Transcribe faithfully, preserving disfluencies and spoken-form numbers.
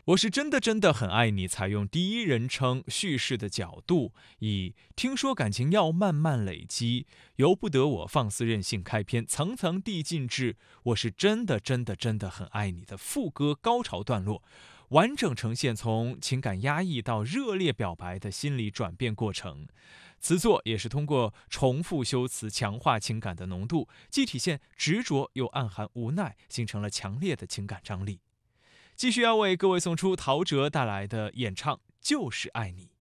我是真的真的很爱你，采用第一人称叙事的角度，以听说感情要慢慢累积，由不得我放肆任性开篇，层层递进至我是真的真的真的很爱你的副歌高潮段落，完整呈现从情感压抑到热烈表白的心理转变过程。词作也是通过重复修辞强化情感的浓度，既体现执着又暗含无奈，形成了强烈的情感张力。继续要为各位送出陶喆带来的演唱《就是爱你》。